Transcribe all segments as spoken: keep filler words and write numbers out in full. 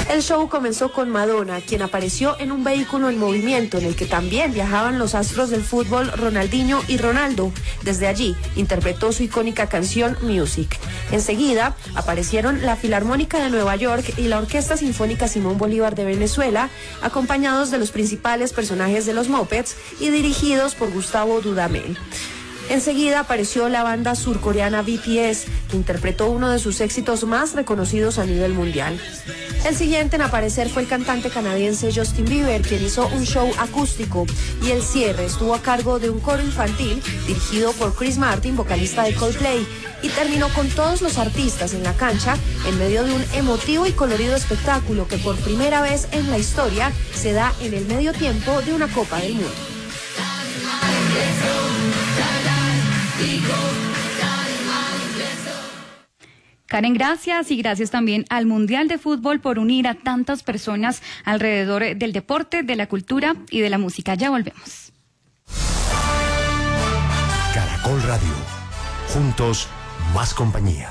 El show comenzó con Madonna, quien apareció en un vehículo en movimiento en el que también viajaban los astros del fútbol Ronaldinho y Ronaldo. Desde allí interpretó su icónica canción Music. Enseguida aparecieron la Filarmónica de Nueva York y la Orquesta Sinfónica Simón Bolívar de Venezuela, acompañados de los principales personajes de los Muppets y dirigidos por Gustavo Dudamel. Enseguida apareció la banda surcoreana B T S, que interpretó uno de sus éxitos más reconocidos a nivel mundial. El siguiente en aparecer fue el cantante canadiense Justin Bieber, quien hizo un show acústico, y el cierre estuvo a cargo de un coro infantil dirigido por Chris Martin, vocalista de Coldplay, y terminó con todos los artistas en la cancha en medio de un emotivo y colorido espectáculo que por primera vez en la historia se da en el medio tiempo de una Copa del Mundo. Karen, gracias, y gracias también al Mundial de Fútbol por unir a tantas personas alrededor del deporte, de la cultura y de la música. Ya volvemos. Caracol Radio. Juntos, más compañía.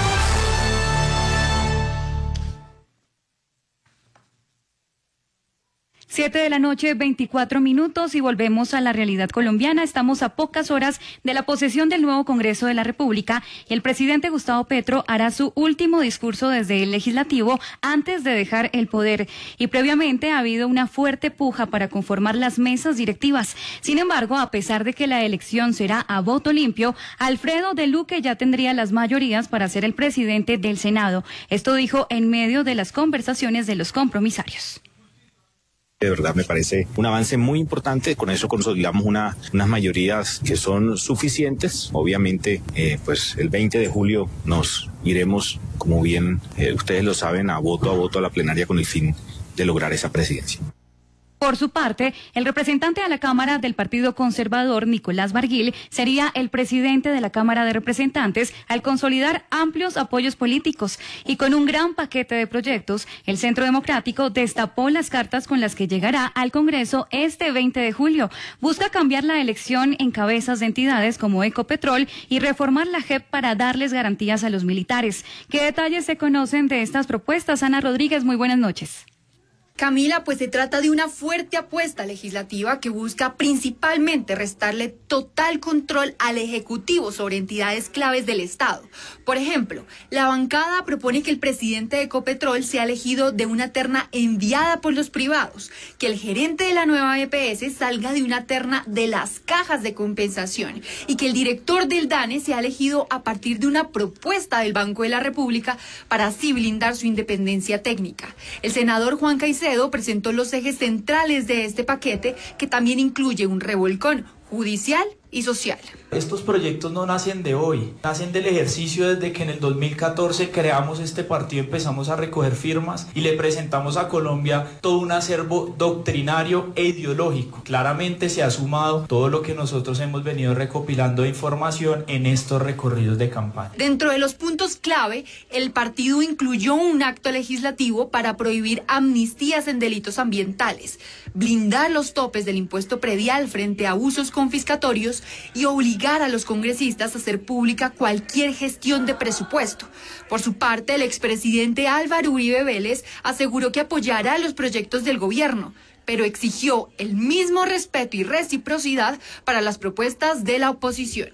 Siete de la noche, veinticuatro minutos, y volvemos a la realidad colombiana. Estamos a pocas horas de la posesión del nuevo Congreso de la República y el presidente Gustavo Petro hará su último discurso desde el Legislativo antes de dejar el poder. Y previamente ha habido una fuerte puja para conformar las mesas directivas. Sin embargo, a pesar de que la elección será a voto limpio, Alfredo de Luque ya tendría las mayorías para ser el presidente del Senado. Esto dijo en medio de las conversaciones de los compromisarios. De verdad me parece un avance muy importante, con eso consolidamos una, unas mayorías que son suficientes. Obviamente, eh, pues el veinte de julio nos iremos, como bien eh, ustedes lo saben, a voto a voto a la plenaria con el fin de lograr esa presidencia. Por su parte, el representante a la Cámara del Partido Conservador, Nicolás Barguil, sería el presidente de la Cámara de Representantes al consolidar amplios apoyos políticos. Y con un gran paquete de proyectos, el Centro Democrático destapó las cartas con las que llegará al Congreso este veinte de julio. Busca cambiar la elección en cabezas de entidades como Ecopetrol y reformar la J E P para darles garantías a los militares. ¿Qué detalles se conocen de estas propuestas? Ana Rodríguez, muy buenas noches. Camila, pues se trata de una fuerte apuesta legislativa que busca principalmente restarle total control al Ejecutivo sobre entidades claves del Estado. Por ejemplo, la bancada propone que el presidente de Ecopetrol sea elegido de una terna enviada por los privados, que el gerente de la nueva E P S salga de una terna de las cajas de compensación y que el director del DANE sea elegido a partir de una propuesta del Banco de la República para así blindar su independencia técnica. El senador Juan Caicedo presentó los ejes centrales de este paquete, que también incluye un revolcón judicial y social. Estos proyectos no nacen de hoy, nacen del ejercicio desde que en el dos mil catorce creamos este partido, empezamos a recoger firmas y le presentamos a Colombia todo un acervo doctrinario e ideológico. Claramente se ha sumado todo lo que nosotros hemos venido recopilando de información en estos recorridos de campaña. Dentro de los puntos clave, el partido incluyó un acto legislativo para prohibir amnistías en delitos ambientales, blindar los topes del impuesto predial frente a usos confiscatorios y obligar a los congresistas a hacer pública cualquier gestión de presupuesto. Por su parte, el expresidente Álvaro Uribe Vélez aseguró que apoyará los proyectos del gobierno, pero exigió el mismo respeto y reciprocidad para las propuestas de la oposición.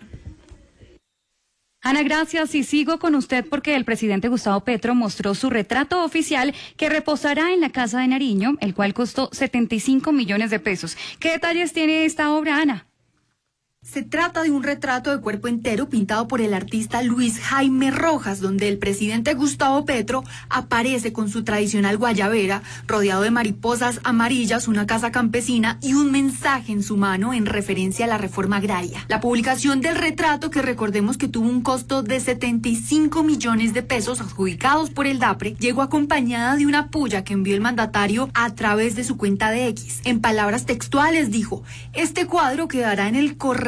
Ana, gracias, y sigo con usted porque el presidente Gustavo Petro mostró su retrato oficial que reposará en la Casa de Nariño, el cual costó setenta y cinco millones de pesos. ¿Qué detalles tiene esta obra, Ana? Se trata de un retrato de cuerpo entero pintado por el artista Luis Jaime Rojas, donde el presidente Gustavo Petro aparece con su tradicional guayabera, rodeado de mariposas amarillas, una casa campesina y un mensaje en su mano en referencia a la reforma agraria. La publicación del retrato, que recordemos que tuvo un costo de setenta y cinco millones de pesos adjudicados por el DAPRE, llegó acompañada de una puya que envió el mandatario a través de su cuenta de X. En palabras textuales dijo: este cuadro quedará en el correo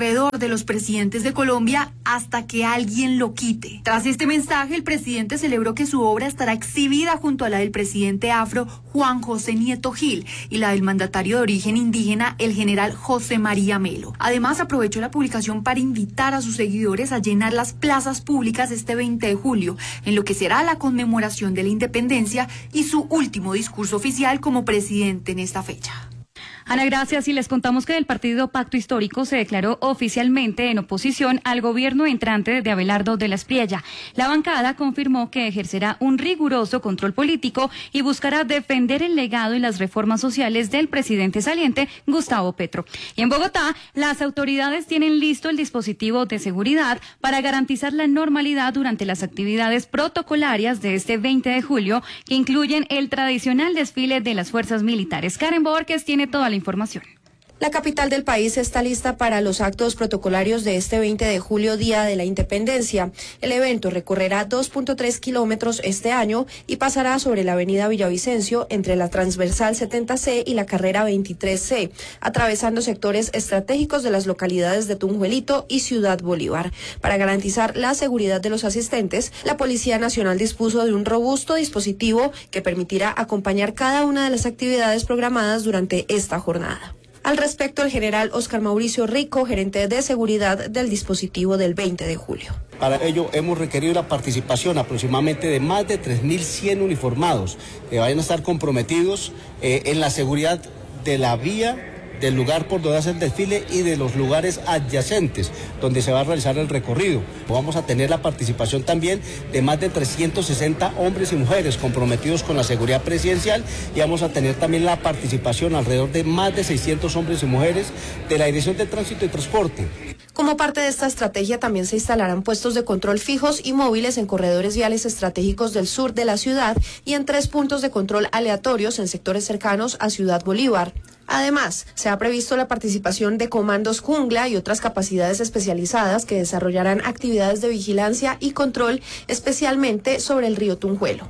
corredor de los presidentes de Colombia hasta que alguien lo quite. Tras este mensaje, el presidente celebró que su obra estará exhibida junto a la del presidente afro Juan José Nieto Gil y la del mandatario de origen indígena, el general José María Melo. Además, aprovechó la publicación para invitar a sus seguidores a llenar las plazas públicas este veinte de julio, en lo que será la conmemoración de la independencia y su último discurso oficial como presidente en esta fecha. Ana, gracias. Y les contamos que el partido Pacto Histórico se declaró oficialmente en oposición al gobierno entrante de Abelardo de la Espriella. La bancada confirmó que ejercerá un riguroso control político y buscará defender el legado y las reformas sociales del presidente saliente, Gustavo Petro. Y en Bogotá, las autoridades tienen listo el dispositivo de seguridad para garantizar la normalidad durante las actividades protocolarias de este veinte de julio, que incluyen el tradicional desfile de las fuerzas militares. Karen Borges tiene toda la información. La capital del país está lista para los actos protocolarios de este veinte de julio, Día de la Independencia. El evento recorrerá dos punto tres kilómetros este año y pasará sobre la avenida Villavicencio entre la transversal setenta ce y la carrera veintitrés ce, atravesando sectores estratégicos de las localidades de Tunjuelito y Ciudad Bolívar. Para garantizar la seguridad de los asistentes, la Policía Nacional dispuso de un robusto dispositivo que permitirá acompañar cada una de las actividades programadas durante esta jornada. Al respecto, el general Oscar Mauricio Rico, gerente de seguridad del dispositivo del veinte de julio. Para ello hemos requerido la participación aproximadamente de más de tres mil cien uniformados que vayan a estar comprometidos eh, en la seguridad de la vía, del lugar por donde hace el desfile y de los lugares adyacentes donde se va a realizar el recorrido. Vamos a tener la participación también de más de trescientos sesenta hombres y mujeres comprometidos con la seguridad presidencial, y vamos a tener también la participación alrededor de más de seiscientos hombres y mujeres de la Dirección de Tránsito y Transporte. Como parte de esta estrategia, también se instalarán puestos de control fijos y móviles en corredores viales estratégicos del sur de la ciudad y en tres puntos de control aleatorios en sectores cercanos a Ciudad Bolívar. Además, se ha previsto la participación de comandos jungla y otras capacidades especializadas que desarrollarán actividades de vigilancia y control, especialmente sobre el río Tunjuelo.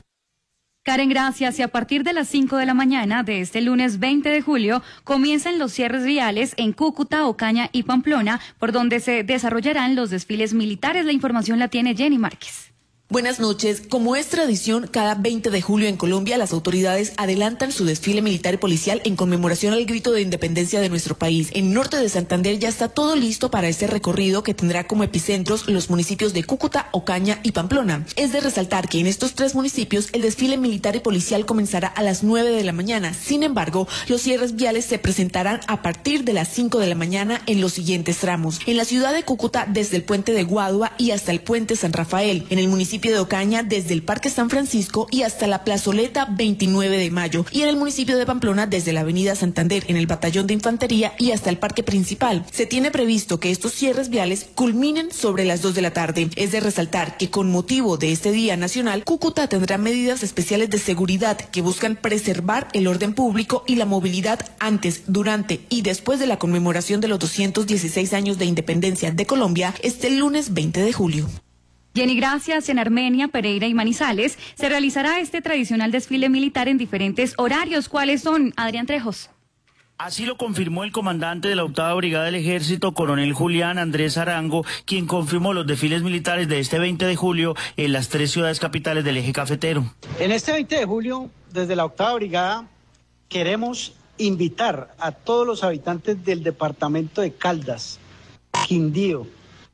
Karen, gracias. Y a partir de las cinco de la mañana de este lunes veinte de julio comienzan los cierres viales en Cúcuta, Ocaña y Pamplona, por donde se desarrollarán los desfiles militares. La información la tiene Jenny Márquez. Buenas noches. Como es tradición, cada veinte de julio en Colombia, las autoridades adelantan su desfile militar y policial en conmemoración al grito de independencia de nuestro país. En norte de Santander ya está todo listo para este recorrido que tendrá como epicentros los municipios de Cúcuta, Ocaña y Pamplona. Es de resaltar que en estos tres municipios el desfile militar y policial comenzará a las nueve de la mañana. Sin embargo, los cierres viales se presentarán a partir de las cinco de la mañana en los siguientes tramos. En la ciudad de Cúcuta, desde el puente de Guadua y hasta el puente San Rafael. En el municipio de Ocaña, desde el Parque San Francisco y hasta la plazoleta veintinueve de mayo, y en el municipio de Pamplona desde la avenida Santander en el batallón de infantería y hasta el parque principal. Se tiene previsto que estos cierres viales culminen sobre las dos de la tarde. Es de resaltar que con motivo de este Día Nacional, Cúcuta tendrá medidas especiales de seguridad que buscan preservar el orden público y la movilidad antes, durante y después de la conmemoración de los doscientos dieciséis años de independencia de Colombia este lunes veinte de julio. Jenny, gracias. En Armenia, Pereira y Manizales se realizará este tradicional desfile militar en diferentes horarios. ¿Cuáles son, Adrián Trejos? Así lo confirmó el comandante de la octava Brigada del Ejército, coronel Julián Andrés Arango, quien confirmó los desfiles militares de este veinte de julio en las tres ciudades capitales del eje cafetero. En este veinte de julio, desde la octava Brigada, queremos invitar a todos los habitantes del departamento de Caldas, Quindío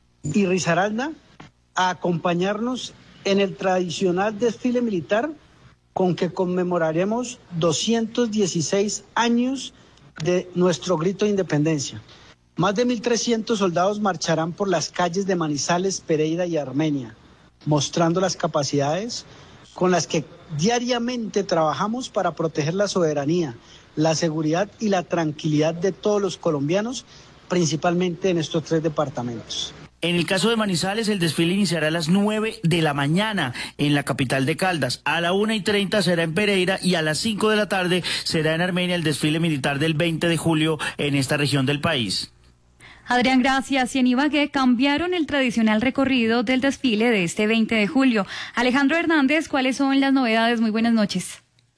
y Risaralda a acompañarnos en el tradicional desfile militar con que conmemoraremos doscientos dieciséis años de nuestro grito de independencia. Más de mil trescientos soldados marcharán por las calles de Manizales, Pereira y Armenia, mostrando las capacidades con las que diariamente trabajamos para proteger la soberanía, la seguridad y la tranquilidad de todos los colombianos, principalmente en estos tres departamentos. En el caso de Manizales, el desfile iniciará a las nueve de la mañana en la capital de Caldas. A la una y treinta será en Pereira y a las cinco de la tarde será en Armenia el desfile militar del veinte de julio en esta región del país. Adrián, gracias. Y en Ibagué cambiaron el tradicional recorrido del desfile de este veinte de julio. Alejandro Hernández, ¿cuáles son las novedades? Muy buenas noches.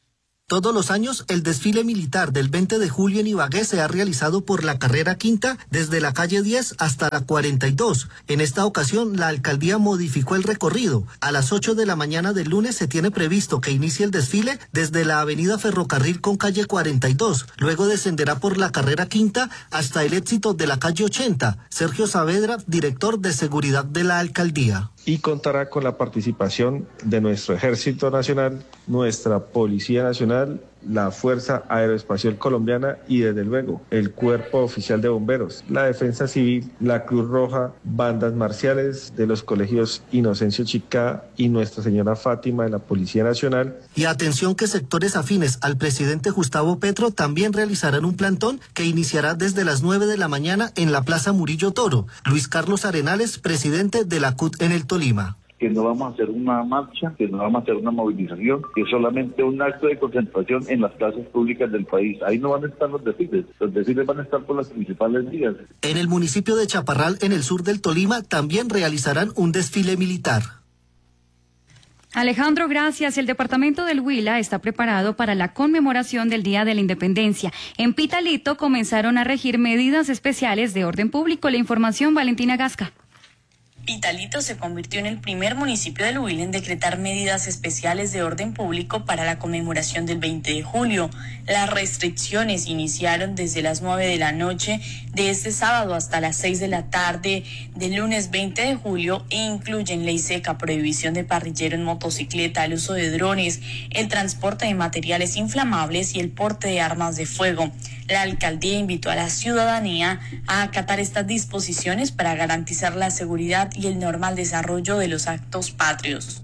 Todos los años, el desfile militar del veinte de julio en Ibagué se ha realizado por la carrera quinta desde la calle diez hasta la cuarenta y dos. En esta ocasión, la alcaldía modificó el recorrido. A las ocho de la mañana del lunes se tiene previsto que inicie el desfile desde la avenida Ferrocarril con calle cuarenta y dos. Luego descenderá por la carrera quinta hasta el éxito de la calle ochenta. Sergio Saavedra, director de seguridad de la alcaldía. Y contará con la participación de nuestro Ejército Nacional, nuestra Policía Nacional, la Fuerza Aeroespacial Colombiana y desde luego el Cuerpo Oficial de Bomberos, la Defensa Civil, la Cruz Roja, bandas marciales de los colegios Inocencio Chicá y Nuestra Señora Fátima de la Policía Nacional. Y atención que sectores afines al presidente Gustavo Petro también realizarán un plantón que iniciará desde las nueve de la mañana en la Plaza Murillo Toro. Luis Carlos Arenales, presidente de la C U T en el Tolima. Que no vamos a hacer una marcha, que no vamos a hacer una movilización, que es solamente un acto de concentración en las plazas públicas del país. Ahí no van a estar los desfiles, los desfiles van a estar por las principales vías. En el municipio de Chaparral, en el sur del Tolima, también realizarán un desfile militar. Alejandro, gracias. El departamento del Huila está preparado para la conmemoración del Día de la Independencia. En Pitalito comenzaron a regir medidas especiales de orden público. La información, Valentina Gasca. Pitalito se convirtió en el primer municipio del Huila en decretar medidas especiales de orden público para la conmemoración del veinte de julio. Las restricciones iniciaron desde las nueve de la noche de este sábado hasta las seis de la tarde del lunes veinte de julio e incluyen ley seca, prohibición de parrillero en motocicleta, el uso de drones, el transporte de materiales inflamables y el porte de armas de fuego. La alcaldía invitó a la ciudadanía a acatar estas disposiciones para garantizar la seguridad y el normal desarrollo de los actos patrios.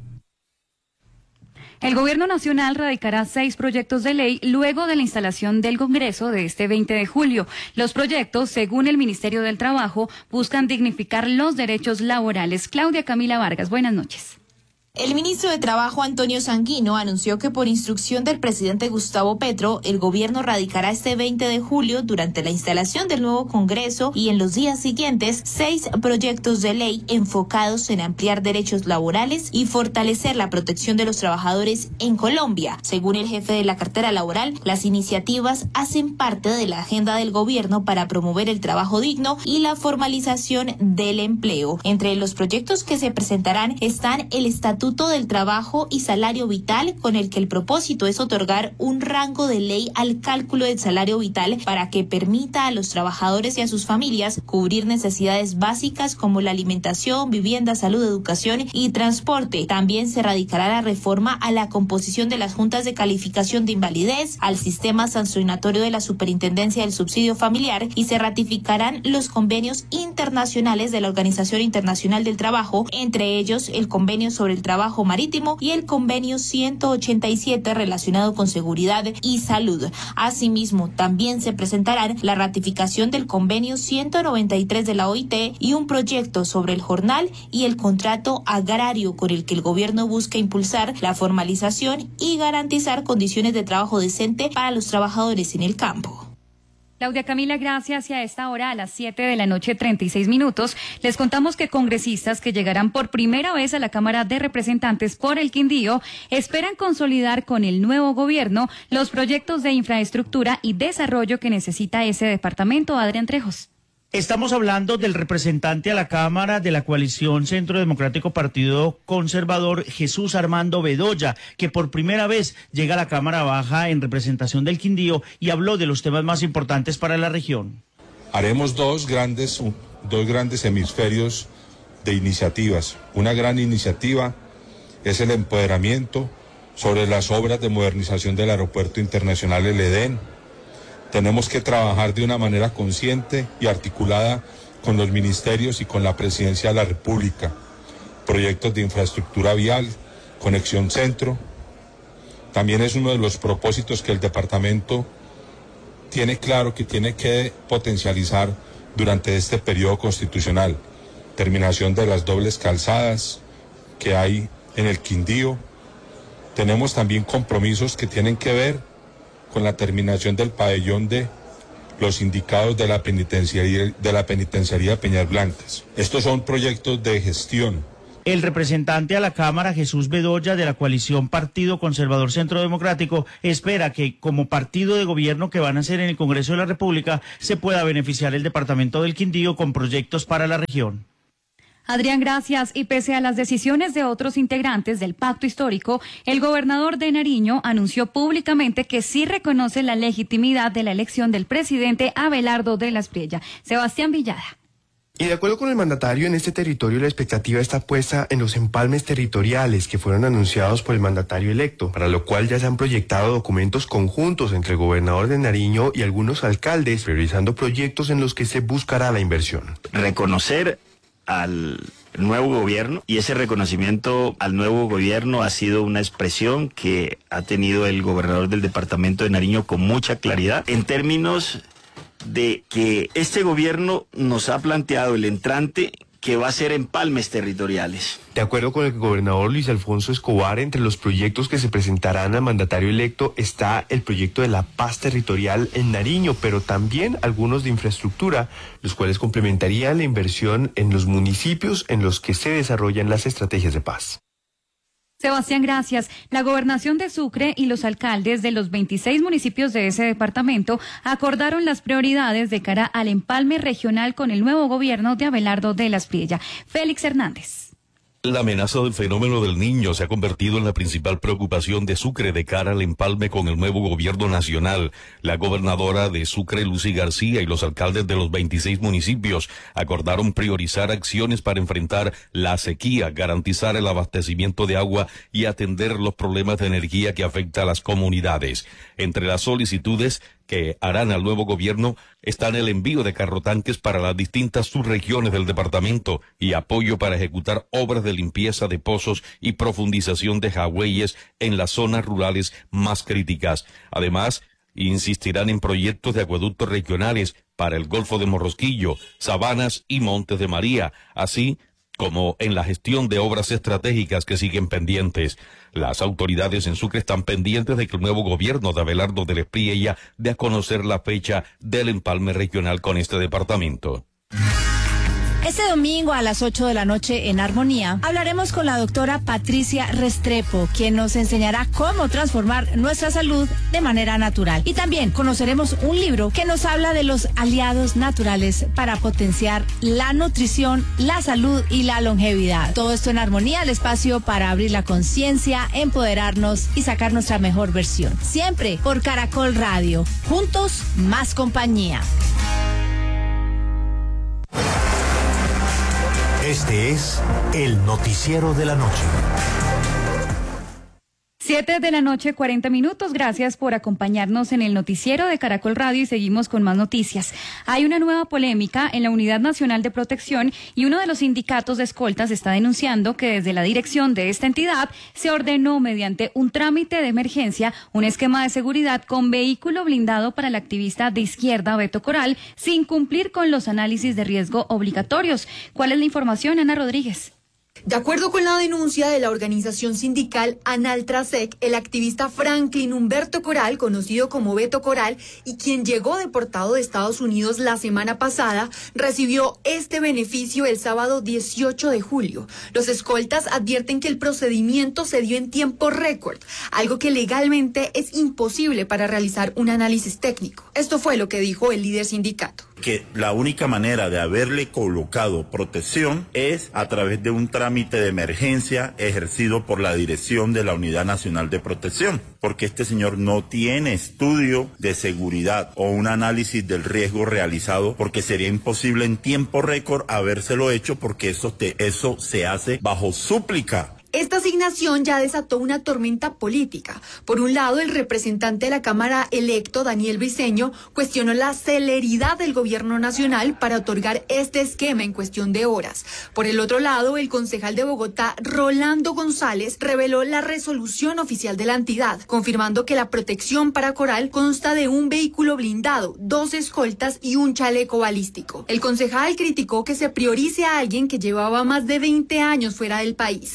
El Gobierno Nacional radicará seis proyectos de ley luego de la instalación del Congreso de este veinte de julio. Los proyectos, según el Ministerio del Trabajo, buscan dignificar los derechos laborales. Claudia Camila Vargas, buenas noches. El ministro de Trabajo, Antonio Sanguino, anunció que por instrucción del presidente Gustavo Petro, el gobierno radicará este veinte de julio, durante la instalación del nuevo Congreso y en los días siguientes, seis proyectos de ley enfocados en ampliar derechos laborales y fortalecer la protección de los trabajadores en Colombia. Según el jefe de la cartera laboral, las iniciativas hacen parte de la agenda del gobierno para promover el trabajo digno y la formalización del empleo. Entre los proyectos que se presentarán están el Estatuto del Trabajo y Salario Vital, con el que el propósito es otorgar un rango de ley al cálculo del salario vital para que permita a los trabajadores y a sus familias cubrir necesidades básicas como la alimentación, vivienda, salud, educación y transporte. También se radicará la reforma a la composición de las juntas de calificación de invalidez, al sistema sancionatorio de la Superintendencia del Subsidio Familiar y se ratificarán los convenios internacionales de la Organización Internacional del Trabajo, entre ellos el convenio sobre el trabajo marítimo y el convenio ciento ochenta y siete relacionado con seguridad y salud. Asimismo, también se presentarán la ratificación del convenio ciento noventa y tres de la O I T y un proyecto sobre el jornal y el contrato agrario, con el que el gobierno busca impulsar la formalización y garantizar condiciones de trabajo decente para los trabajadores en el campo. Claudia Camila, gracias. Y a esta hora, a las siete de la noche, treinta y seis minutos, les contamos que congresistas que llegarán por primera vez a la Cámara de Representantes por el Quindío esperan consolidar con el nuevo gobierno los proyectos de infraestructura y desarrollo que necesita ese departamento. Adrián Trejos. Estamos hablando del representante a la Cámara de la coalición Centro Democrático Partido Conservador, Jesús Armando Bedoya, que por primera vez llega a la Cámara Baja en representación del Quindío y habló de los temas más importantes para la región. Haremos dos grandes, dos grandes hemisferios de iniciativas. Una gran iniciativa es el empoderamiento sobre las obras de modernización del Aeropuerto Internacional El Edén. Tenemos que trabajar de una manera consciente y articulada con los ministerios y con la Presidencia de la República. Proyectos de infraestructura vial, conexión centro. También es uno de los propósitos que el departamento tiene claro que tiene que potencializar durante este periodo constitucional. Terminación de las dobles calzadas que hay en el Quindío. Tenemos también compromisos que tienen que ver con la terminación del pabellón de los sindicados de la penitenciaría, de la penitenciaría Peñas Blancas. Estos son proyectos de gestión. El representante a la Cámara, Jesús Bedoya, de la coalición Partido Conservador Centro Democrático, espera que como partido de gobierno que van a hacer en el Congreso de la República se pueda beneficiar el departamento del Quindío con proyectos para la región. Adrián, gracias. Y pese a las decisiones de otros integrantes del pacto histórico, el gobernador de Nariño anunció públicamente que sí reconoce la legitimidad de la elección del presidente Abelardo de la Espriella. Sebastián Villada. Y de acuerdo con el mandatario, en este territorio la expectativa está puesta en los empalmes territoriales que fueron anunciados por el mandatario electo, para lo cual ya se han proyectado documentos conjuntos entre el gobernador de Nariño y algunos alcaldes, priorizando proyectos en los que se buscará la inversión. Reconocer al nuevo gobierno, y ese reconocimiento al nuevo gobierno ha sido una expresión que ha tenido el gobernador del departamento de Nariño con mucha claridad en términos de que este gobierno nos ha planteado el entrante que va a ser empalmes territoriales. De acuerdo con el gobernador Luis Alfonso Escobar, entre los proyectos que se presentarán al mandatario electo está el proyecto de la paz territorial en Nariño, pero también algunos de infraestructura, los cuales complementarían la inversión en los municipios en los que se desarrollan las estrategias de paz. Sebastián, gracias. La gobernación de Sucre y los alcaldes de los veintiséis municipios de ese departamento acordaron las prioridades de cara al empalme regional con el nuevo gobierno de Abelardo de la Espriella. Félix Hernández. La amenaza del fenómeno del Niño se ha convertido en la principal preocupación de Sucre de cara al empalme con el nuevo gobierno nacional. La gobernadora de Sucre, Lucy García, y los alcaldes de los veintiséis municipios acordaron priorizar acciones para enfrentar la sequía, garantizar el abastecimiento de agua y atender los problemas de energía que afecta a las comunidades. Entre las solicitudes que harán al nuevo gobierno están el envío de carrotanques para las distintas subregiones del departamento y apoyo para ejecutar obras de limpieza de pozos y profundización de jagüeyes en las zonas rurales más críticas. Además, insistirán en proyectos de acueductos regionales para el Golfo de Morrosquillo, Sabanas y Montes de María, así como en la gestión de obras estratégicas que siguen pendientes. Las autoridades en Sucre están pendientes de que el nuevo gobierno de Abelardo de la Espriella dé a conocer la fecha del empalme regional con este departamento. Este domingo a las ocho de la noche en Armonía hablaremos con la doctora Patricia Restrepo, quien nos enseñará cómo transformar nuestra salud de manera natural. Y también conoceremos un libro que nos habla de los aliados naturales para potenciar la nutrición, la salud y la longevidad. Todo esto en Armonía, el espacio para abrir la conciencia, empoderarnos y sacar nuestra mejor versión. Siempre por Caracol Radio. Juntos, más compañía. Este es el noticiero de la noche. Siete de la noche, cuarenta minutos. Gracias por acompañarnos en el noticiero de Caracol Radio y seguimos con más noticias. Hay una nueva polémica en la Unidad Nacional de Protección y uno de los sindicatos de escoltas está denunciando que desde la dirección de esta entidad se ordenó mediante un trámite de emergencia un esquema de seguridad con vehículo blindado para el activista de izquierda Beto Coral sin cumplir con los análisis de riesgo obligatorios. ¿Cuál es la información, Ana Rodríguez? De acuerdo con la denuncia de la organización sindical Analtrasec, el activista Franklin Humberto Coral, conocido como Beto Coral, y quien llegó deportado de Estados Unidos la semana pasada, recibió este beneficio el sábado dieciocho de julio. Los escoltas advierten que el procedimiento se dio en tiempo récord, algo que legalmente es imposible para realizar un análisis técnico. Esto fue lo que dijo el líder sindicato. Que la única manera de haberle colocado protección es a través de un trámite de emergencia ejercido por la dirección de la Unidad Nacional de Protección, porque este señor no tiene estudio de seguridad o un análisis del riesgo realizado, porque sería imposible en tiempo récord habérselo hecho, porque eso, te, eso se hace bajo súplica. Esta asignación ya desató una tormenta política. Por un lado, el representante de la Cámara electo, Daniel Briceño, cuestionó la celeridad del gobierno nacional para otorgar este esquema en cuestión de horas. Por el otro lado, el concejal de Bogotá, Rolando González, reveló la resolución oficial de la entidad, confirmando que la protección para Coral consta de un vehículo blindado, dos escoltas y un chaleco balístico. El concejal criticó que se priorice a alguien que llevaba más de veinte años fuera del país, mientras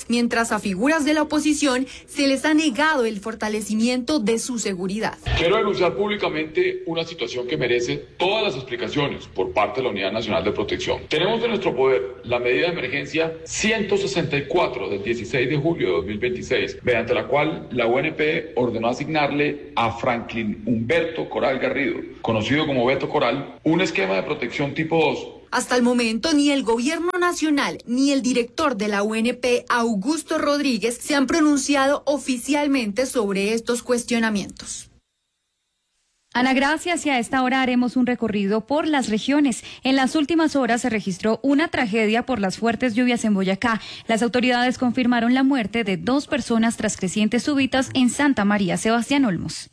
mientras a figuras de la oposición se les ha negado el fortalecimiento de su seguridad. Quiero denunciar públicamente una situación que merece todas las explicaciones por parte de la Unidad Nacional de Protección. Tenemos en nuestro poder la medida de emergencia ciento sesenta y cuatro del dieciséis de julio de dos mil veintiséis, mediante la cual la U N P ordenó asignarle a Franklin Humberto Coral Garrido, conocido como Beto Coral, un esquema de protección tipo dos. Hasta el momento, ni el gobierno nacional ni el director de la U N P, Augusto Rodríguez, se han pronunciado oficialmente sobre estos cuestionamientos. Ana, gracias, y a esta hora haremos un recorrido por las regiones. En las últimas horas se registró una tragedia por las fuertes lluvias en Boyacá. Las autoridades confirmaron la muerte de dos personas tras crecientes súbitas en Santa María. Sebastián Olmos.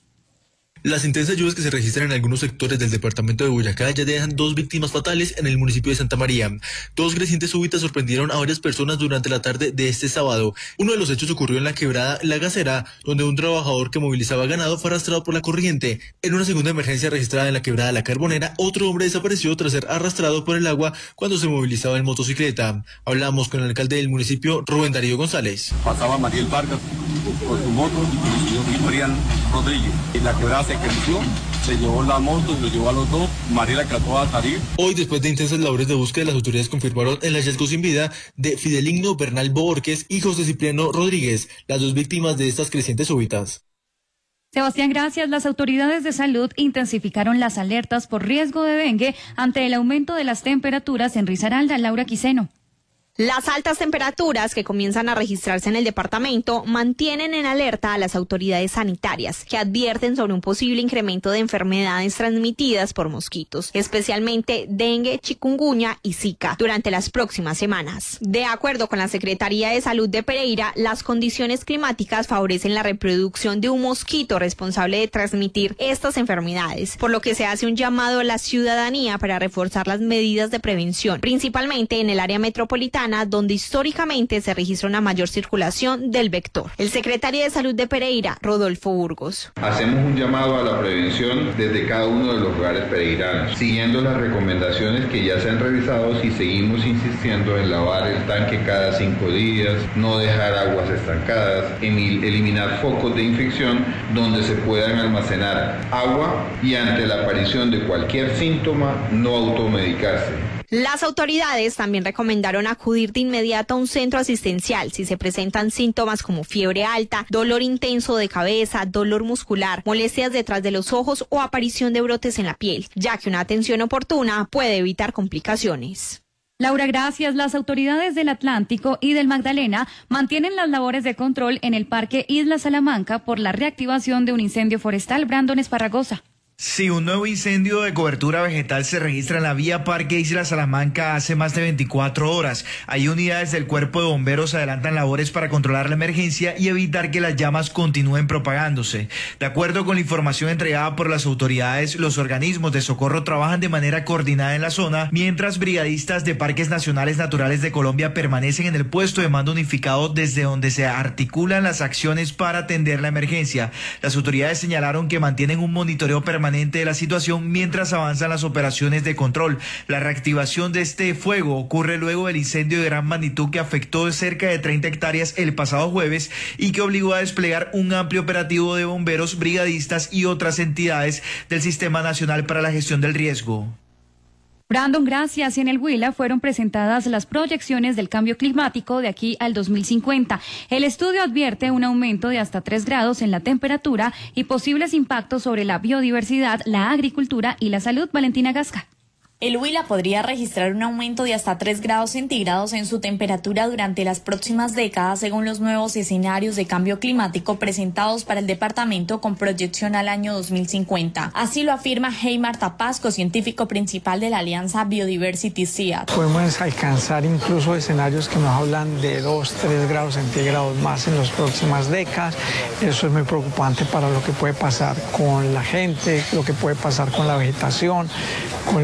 Las intensas lluvias que se registran en algunos sectores del departamento de Boyacá ya dejan dos víctimas fatales en el municipio de Santa María. Dos crecientes súbitas sorprendieron a varias personas durante la tarde de este sábado. Uno de los hechos ocurrió en la quebrada La Gacera, donde un trabajador que movilizaba ganado fue arrastrado por la corriente. En una segunda emergencia registrada en la quebrada La Carbonera, otro hombre desapareció tras ser arrastrado por el agua cuando se movilizaba en motocicleta. Hablamos con el alcalde del municipio, Rubén Darío González. Pasaba Mariel Vargas con su moto y el señor Florian Rodríguez. Y la quebrada se creció, se llevó la moto y lo llevó a los dos. Mariel alcanzó a salir. Hoy, después de intensas labores de búsqueda, las autoridades confirmaron el hallazgo sin vida de Fideligno Bernal Borges y José Cipriano Rodríguez, las dos víctimas de estas crecientes súbitas. Sebastián, gracias. Las autoridades de salud intensificaron las alertas por riesgo de dengue ante el aumento de las temperaturas en Risaralda. Laura Quiseno. Las altas temperaturas que comienzan a registrarse en el departamento mantienen en alerta a las autoridades sanitarias, que advierten sobre un posible incremento de enfermedades transmitidas por mosquitos, especialmente dengue, chikungunya y zika, durante las próximas semanas. De acuerdo con la Secretaría de Salud de Pereira, las condiciones climáticas favorecen la reproducción de un mosquito responsable de transmitir estas enfermedades, por lo que se hace un llamado a la ciudadanía para reforzar las medidas de prevención, principalmente en el área metropolitana, donde históricamente se registra una mayor circulación del vector. El secretario de Salud de Pereira, Rodolfo Burgos. Hacemos un llamado a la prevención desde cada uno de los lugares pereiranos, siguiendo las recomendaciones que ya se han revisado y seguimos insistiendo en lavar el tanque cada cinco días, no dejar aguas estancadas, eliminar focos de infección donde se puedan almacenar agua y ante la aparición de cualquier síntoma no automedicarse. Las autoridades también recomendaron acudir de inmediato a un centro asistencial si se presentan síntomas como fiebre alta, dolor intenso de cabeza, dolor muscular, molestias detrás de los ojos o aparición de brotes en la piel, ya que una atención oportuna puede evitar complicaciones. Laura, gracias. Las autoridades del Atlántico y del Magdalena mantienen las labores de control en el Parque Isla Salamanca por la reactivación de un incendio forestal. Brandon Esparragosa. Sí, un nuevo incendio de cobertura vegetal se registra en la vía Parque Isla Salamanca hace más de veinticuatro horas. Ahí unidades del Cuerpo de Bomberos adelantan labores para controlar la emergencia y evitar que las llamas continúen propagándose. De acuerdo con la información entregada por las autoridades, los organismos de socorro trabajan de manera coordinada en la zona, mientras brigadistas de Parques Nacionales Naturales de Colombia permanecen en el puesto de mando unificado desde donde se articulan las acciones para atender la emergencia. Las autoridades señalaron que mantienen un monitoreo permanente de la situación mientras avanzan las operaciones de control. La reactivación de este fuego ocurre luego del incendio de gran magnitud que afectó cerca de treinta hectáreas el pasado jueves y que obligó a desplegar un amplio operativo de bomberos, brigadistas y otras entidades del Sistema Nacional para la Gestión del Riesgo. Brandon, gracias. En el Huila fueron presentadas las proyecciones del cambio climático de aquí al dos mil cincuenta. El estudio advierte un aumento de hasta tres grados en la temperatura y posibles impactos sobre la biodiversidad, la agricultura y la salud. Valentina Gasca. El Huila podría registrar un aumento de hasta tres grados centígrados en su temperatura durante las próximas décadas, según los nuevos escenarios de cambio climático presentados para el departamento con proyección al año dos mil cincuenta. Así lo afirma Heimar Tapasco, científico principal de la Alianza Biodiversity C I A D. Podemos alcanzar incluso escenarios que nos hablan de dos, tres grados centígrados más en las próximas décadas. Eso es muy preocupante para lo que puede pasar con la gente, lo que puede pasar con la vegetación, con los animales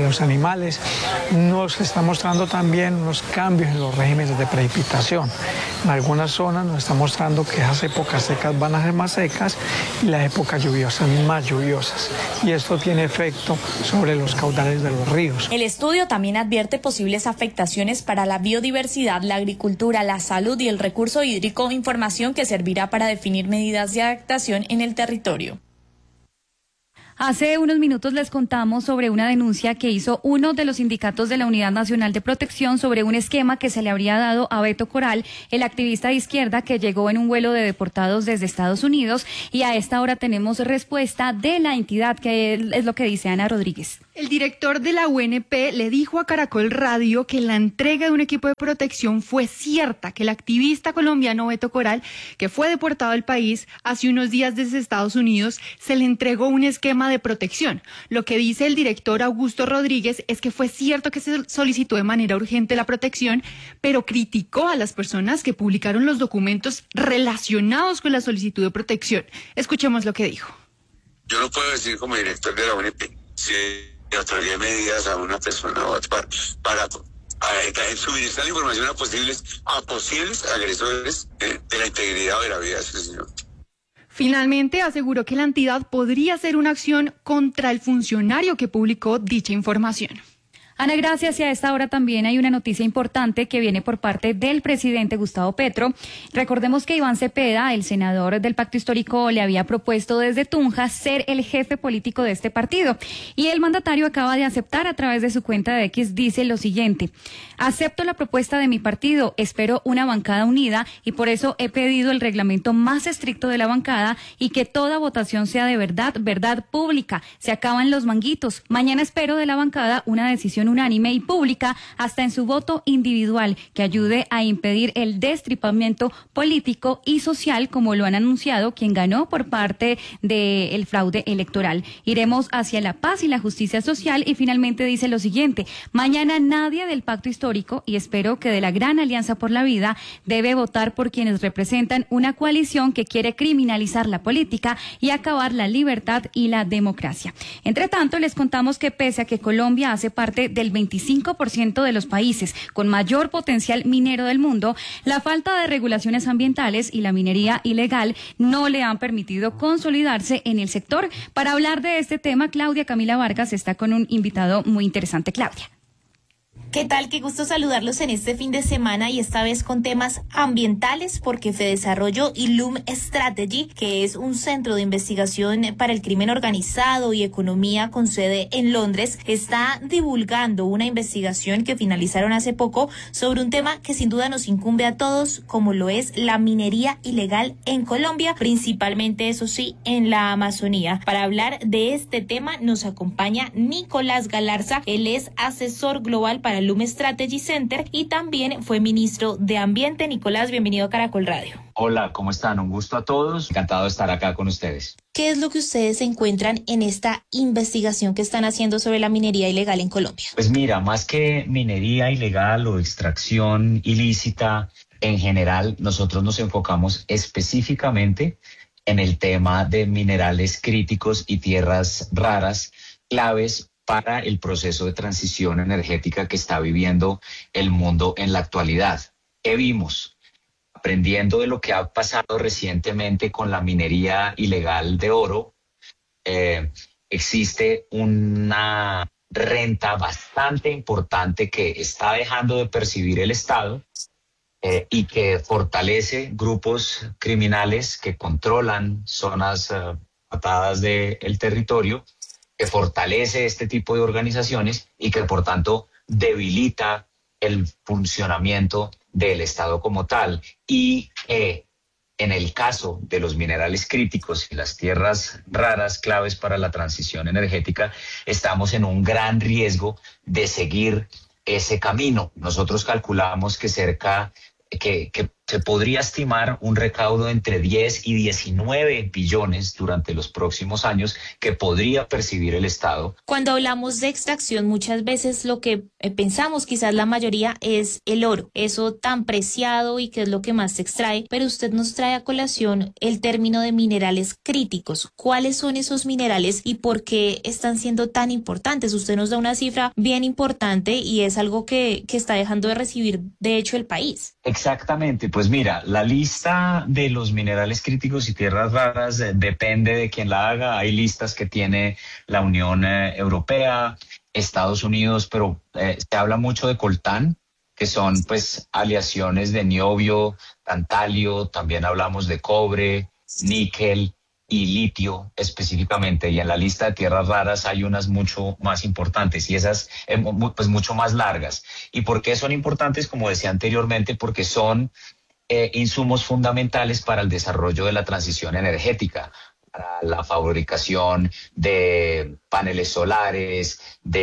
normales. Nos está mostrando también unos cambios en los regímenes de precipitación. En algunas zonas nos está mostrando que esas épocas secas van a ser más secas y las épocas lluviosas más lluviosas. Y esto tiene efecto sobre los caudales de los ríos. El estudio también advierte posibles afectaciones para la biodiversidad, la agricultura, la salud y el recurso hídrico, información que servirá para definir medidas de adaptación en el territorio. Hace unos minutos les contamos sobre una denuncia que hizo uno de los sindicatos de la Unidad Nacional de Protección sobre un esquema que se le habría dado a Beto Coral, el activista de izquierda que llegó en un vuelo de deportados desde Estados Unidos, y a esta hora tenemos respuesta de la entidad, que es lo que dice Ana Rodríguez. El director de la U N P le dijo a Caracol Radio que la entrega de un equipo de protección fue cierta, que el activista colombiano Beto Coral, que fue deportado del país hace unos días desde Estados Unidos, se le entregó un esquema de protección. Lo que dice el director Augusto Rodríguez es que fue cierto que se solicitó de manera urgente la protección, pero criticó a las personas que publicaron los documentos relacionados con la solicitud de protección. Escuchemos lo que dijo. Yo no puedo decir como director de la U N P si otorgué medidas a una persona o para, para a, a suministrar la información a posibles, a posibles agresores de, de la integridad o de la vida de ese señor. Finalmente, aseguró que la entidad podría hacer una acción contra el funcionario que publicó dicha información. Ana, gracias. Y a esta hora también hay una noticia importante que viene por parte del presidente Gustavo Petro. Recordemos que Iván Cepeda, el senador del Pacto Histórico, le había propuesto desde Tunja ser el jefe político de este partido. Y el mandatario acaba de aceptar a través de su cuenta de X, dice lo siguiente: acepto la propuesta de mi partido, espero una bancada unida y por eso he pedido el reglamento más estricto de la bancada y que toda votación sea de verdad, verdad pública. Se acaban los manguitos. Mañana espero de la bancada una decisión unánime y pública, hasta en su voto individual, que ayude a impedir el destripamiento político y social, como lo han anunciado quien ganó por parte del fraude electoral. Iremos hacia la paz y la justicia social. Y finalmente dice lo siguiente: mañana nadie del Pacto Histórico, y espero que de la Gran Alianza por la Vida, debe votar por quienes representan una coalición que quiere criminalizar la política y acabar la libertad y la democracia. Entre tanto, les contamos que pese a que Colombia hace parte del veinticinco por ciento de los países con mayor potencial minero del mundo, la falta de regulaciones ambientales y la minería ilegal no le han permitido consolidarse en el sector. Para hablar de este tema, Claudia Camila Vargas está con un invitado muy interesante. Claudia. ¿Qué tal? Qué gusto saludarlos en este fin de semana y esta vez con temas ambientales, porque Fedesarrollo y Loom Strategy, que es un centro de investigación para el crimen organizado y economía con sede en Londres, está divulgando una investigación que finalizaron hace poco sobre un tema que sin duda nos incumbe a todos, como lo es la minería ilegal en Colombia, principalmente, eso sí, en la Amazonía. Para hablar de este tema nos acompaña Nicolás Galarza. Él es asesor global para Loom Strategy Center y también fue ministro de Ambiente. Nicolás, bienvenido a Caracol Radio. Hola, ¿cómo están? Un gusto a todos. Encantado de estar acá con ustedes. ¿Qué es lo que ustedes encuentran en esta investigación que están haciendo sobre la minería ilegal en Colombia? Pues mira, más que minería ilegal o extracción ilícita, en general nosotros nos enfocamos específicamente en el tema de minerales críticos y tierras raras, claves para el proceso de transición energética que está viviendo el mundo en la actualidad. ¿Qué vimos? Aprendiendo de lo que ha pasado recientemente con la minería ilegal de oro, eh, existe una renta bastante importante que está dejando de percibir el Estado eh, y que fortalece grupos criminales que controlan zonas eh, atadas del territorio, que fortalece este tipo de organizaciones y que por tanto debilita el funcionamiento del Estado como tal. Y que en el caso de los minerales críticos y las tierras raras claves para la transición energética, estamos en un gran riesgo de seguir ese camino. Nosotros calculamos que cerca, que, que Se podría estimar un recaudo entre diez y diecinueve billones durante los próximos años que podría percibir el Estado. Cuando hablamos de extracción, muchas veces lo que eh, pensamos, quizás la mayoría, es el oro, eso tan preciado y que es lo que más se extrae, pero usted nos trae a colación el término de minerales críticos. ¿Cuáles son esos minerales y por qué están siendo tan importantes? Usted nos da una cifra bien importante y es algo que, que está dejando de recibir, de hecho, el país. Exactamente. Pues mira, la lista de los minerales críticos y tierras raras eh, depende de quién la haga. Hay listas que tiene la Unión eh, Europea, Estados Unidos, pero eh, se habla mucho de coltán, que son pues aleaciones de niobio, tantalio, también hablamos de cobre, níquel y litio específicamente, y en la lista de tierras raras hay unas mucho más importantes y esas eh, pues mucho más largas. ¿Y por qué son importantes? Como decía anteriormente, porque son Eh, insumos fundamentales para el desarrollo de la transición energética, para la fabricación de paneles solares,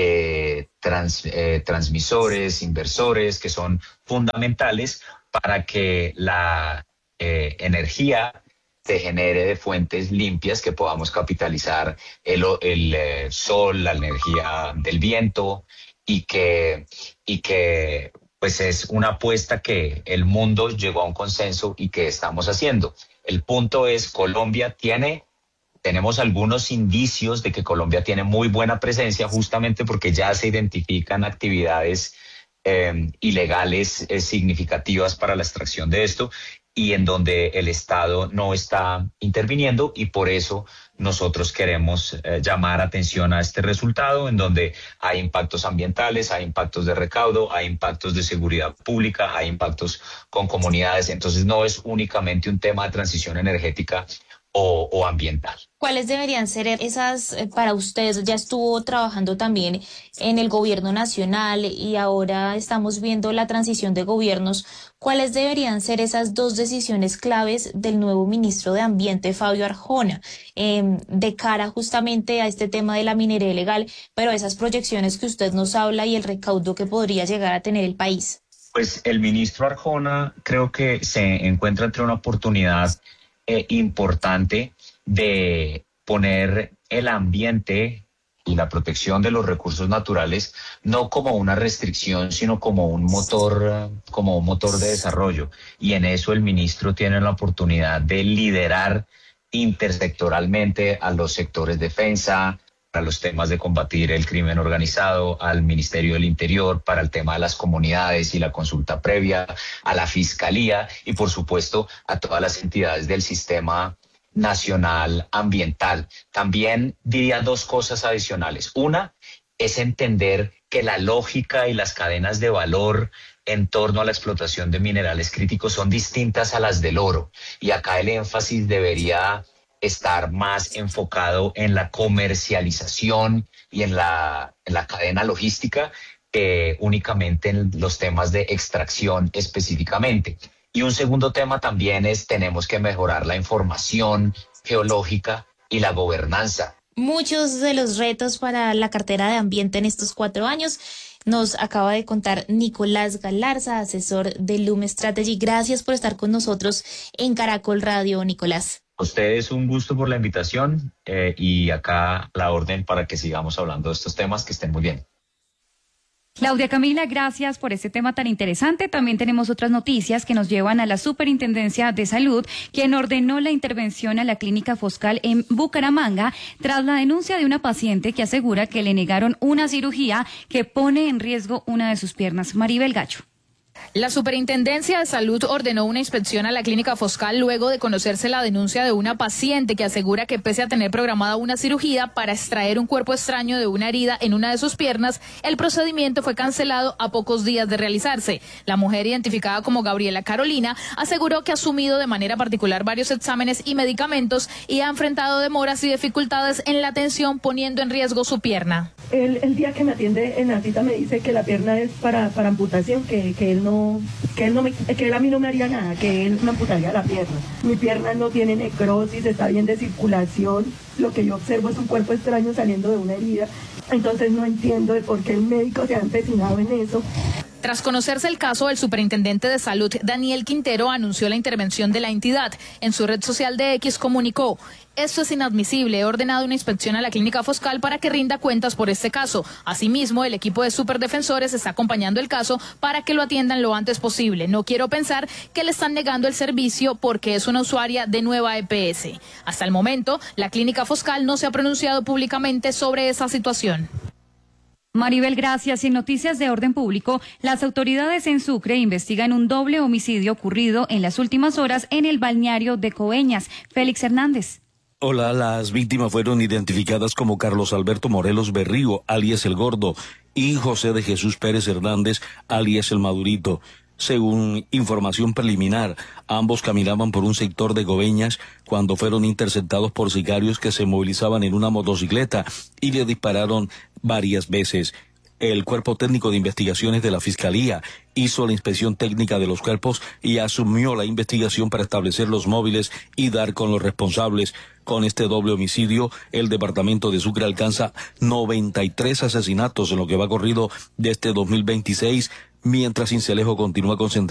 de trans, eh, transmisores, inversores, que son fundamentales para que la eh, energía se genere de fuentes limpias que podamos capitalizar el, el eh, sol, la energía del viento y que, y que pues es una apuesta que el mundo llegó a un consenso y que estamos haciendo. El punto es, Colombia tiene, tenemos algunos indicios de que Colombia tiene muy buena presencia justamente porque ya se identifican actividades eh, ilegales eh, significativas para la extracción de esto y en donde el Estado no está interviniendo, y por eso nosotros queremos eh, llamar atención a este resultado, en donde hay impactos ambientales, hay impactos de recaudo, hay impactos de seguridad pública, hay impactos con comunidades. Entonces no es únicamente un tema de transición energética o, o ambiental. ¿Cuáles deberían ser esas eh, para ustedes? Ya estuvo trabajando también en el gobierno nacional y ahora estamos viendo la transición de gobiernos. ¿Cuáles deberían ser esas dos decisiones claves del nuevo ministro de Ambiente, Fabio Arjona, eh, de cara justamente a este tema de la minería ilegal, pero esas proyecciones que usted nos habla y el recaudo que podría llegar a tener el país? Pues el ministro Arjona creo que se encuentra entre una oportunidad eh, importante de poner el ambiente y la protección de los recursos naturales no como una restricción, sino como un motor, como un motor de desarrollo. Y en eso el ministro tiene la oportunidad de liderar intersectoralmente a los sectores de defensa, para los temas de combatir el crimen organizado, al Ministerio del Interior, para el tema de las comunidades y la consulta previa, a la Fiscalía y por supuesto a todas las entidades del sistema nacional ambiental. También diría dos cosas adicionales. Una es entender que la lógica y las cadenas de valor en torno a la explotación de minerales críticos son distintas a las del oro, y acá el énfasis debería estar más enfocado en la comercialización y en la, en la cadena logística que únicamente en los temas de extracción específicamente. Y un segundo tema también es, tenemos que mejorar la información geológica y la gobernanza. Muchos de los retos para la cartera de ambiente en estos cuatro años nos acaba de contar Nicolás Galarza, asesor de Lume Strategy. Gracias por estar con nosotros en Caracol Radio, Nicolás. A ustedes un gusto por la invitación eh, y acá la orden para que sigamos hablando de estos temas. Que estén muy bien. Claudia Camila, gracias por este tema tan interesante. También tenemos otras noticias que nos llevan a la Superintendencia de Salud, quien ordenó la intervención a la Clínica Foscal en Bucaramanga tras la denuncia de una paciente que asegura que le negaron una cirugía que pone en riesgo una de sus piernas. Maribel Gacho. La Superintendencia de Salud ordenó una inspección a la Clínica Foscal luego de conocerse la denuncia de una paciente que asegura que pese a tener programada una cirugía para extraer un cuerpo extraño de una herida en una de sus piernas, el procedimiento fue cancelado a pocos días de realizarse. La mujer, identificada como Gabriela Carolina, aseguró que ha asumido de manera particular varios exámenes y medicamentos y ha enfrentado demoras y dificultades en la atención, poniendo en riesgo su pierna. El, el día que me atiende en la cita me dice que la pierna es para, para amputación, que, que él no que él no me, que él a mí no me haría nada, que él me amputaría la pierna. Mi pierna no tiene necrosis, está bien de circulación. Lo que yo observo es un cuerpo extraño saliendo de una herida. Entonces no entiendo de por qué el médico se ha empecinado en eso. Tras conocerse el caso, el superintendente de salud, Daniel Quintero, anunció la intervención de la entidad. En su red social de X comunicó: esto es inadmisible, he ordenado una inspección a la clínica Foscal para que rinda cuentas por este caso. Asimismo, el equipo de superdefensores está acompañando el caso para que lo atiendan lo antes posible. No quiero pensar que le están negando el servicio porque es una usuaria de Nueva E P S. Hasta el momento, la clínica Foscal no se ha pronunciado públicamente sobre esa situación. Maribel, gracias. Y en noticias de orden público, las autoridades en Sucre investigan un doble homicidio ocurrido en las últimas horas en el balneario de Coveñas. Félix Hernández. Hola, las víctimas fueron identificadas como Carlos Alberto Morelos Berrío, alias El Gordo, y José de Jesús Pérez Hernández, alias El Madurito. Según información preliminar, ambos caminaban por un sector de Coveñas cuando fueron interceptados por sicarios que se movilizaban en una motocicleta y le dispararon varias veces. El Cuerpo Técnico de Investigaciones de la Fiscalía hizo la inspección técnica de los cuerpos y asumió la investigación para establecer los móviles y dar con los responsables. Con este doble homicidio, el departamento de Sucre alcanza noventa y tres asesinatos en lo que va corrido de este dos mil veintiséis, mientras Sincelejo continúa concentrado